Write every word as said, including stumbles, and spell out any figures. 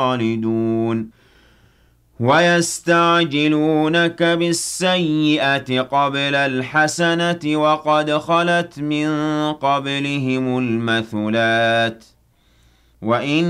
خالدون وَيَسْتَعْجِلُونَكَ بِالسَّيِّئَةِ قَبْلَ الْحَسَنَةِ وَقَدْ خَلَتْ مِن قَبْلِهِمُ الْمَثُلَاتُ ۗ وَإِنَّ